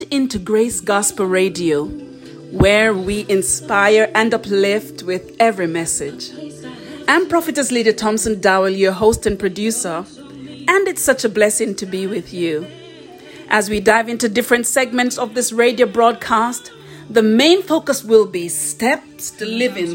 into Grace Gospel Radio, where we inspire and uplift with every message. I'm Prophetess Lydia Thompson Dowell, your host and producer, and it's such a blessing to be with you. As we dive into different segments of this radio broadcast, the main focus will be steps to living